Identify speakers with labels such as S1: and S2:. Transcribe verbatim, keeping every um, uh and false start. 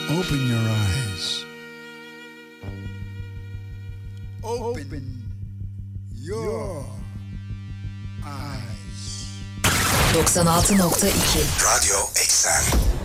S1: Open your eyes. Open your eyes.
S2: doksan altı nokta iki
S3: Radyo Eksen.